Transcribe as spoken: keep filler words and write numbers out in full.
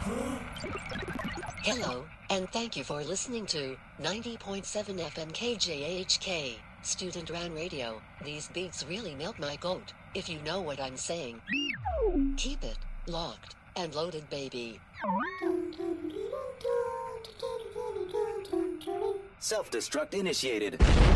Hello, and thank you for listening to ninety point seven F M K J H K, Student Ran Radio. These beats really melt my goat, if you know what I'm saying. Keep it locked and loaded, baby. Self-destruct initiated.